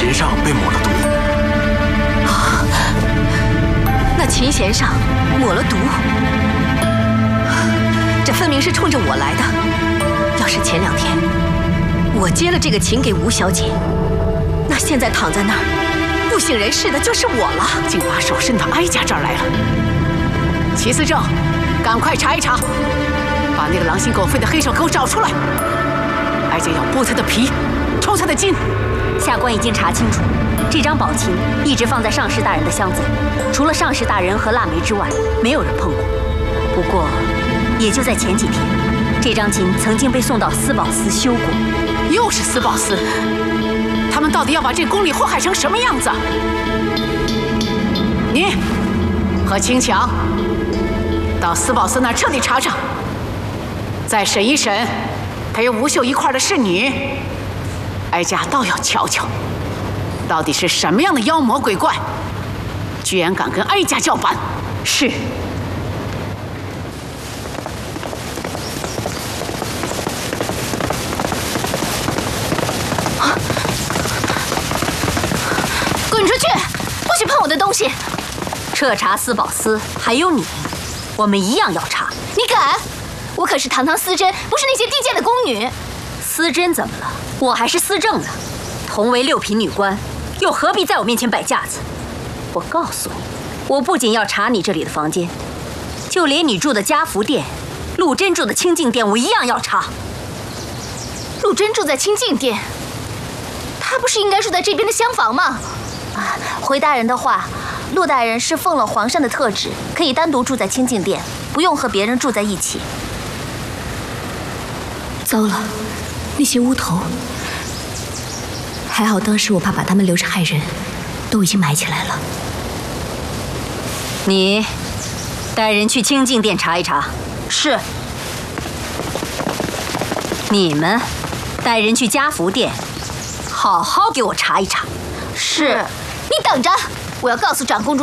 弦上被抹了毒。 啊，那琴弦上抹了毒，这分明是冲着我来的。要是前2天我接了这个琴给吴小姐，那现在躺在那儿不省人事的就是我了。 竟把手伸到哀家这儿来了。齐思正，赶快查一查，把那个狼心狗肺的黑手给我找出来。哀家要剥他的皮，抽他的筋。 下官已经查清楚，这张宝琴一直放在上士大人的箱子里，除了上士大人和腊梅之外，没有人碰过。不过，也就在前几天，这张琴曾经被送到司宝司修过。 又是司宝司，他们到底要把这宫里祸害成什么样子？你和青强到司宝司那儿彻底查查，再审一审陪吴秀一块的侍女。哀家倒要瞧瞧，到底是什么样的妖魔鬼怪，居然敢跟哀家叫板！ 是。 滚出去！不许碰我的东西！ 彻查司宝司，还有你，我们一样要查。 你敢？我可是堂堂司贞，不是那些低贱的宫女。 司贞怎么了？我还是司正呢，同为6品女官，又何必在我面前摆架子？我告诉你，我不仅要查你这里的房间，就连你住的嘉福殿、陆贞住的清静殿，我一样要查。 陆贞住在清静殿，她不是应该住在这边的厢房吗？ 啊，回大人的话，陆大人是奉了皇上的特旨，可以单独住在清静殿，不用和别人住在一起。 糟了，那些乌头，还好当时我怕把他们留着害人，都已经埋起来了。 你带人去清静殿查一查。 是。 你们带人去嘉福殿，好好给我查一查。 是。 你等着，我要告诉长公主。